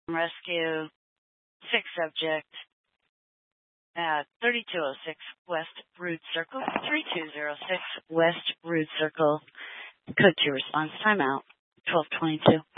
rescue 6 subject at 3206 West Rood Circle, 3206 West Rood Circle. Code 2 response timeout, 1222.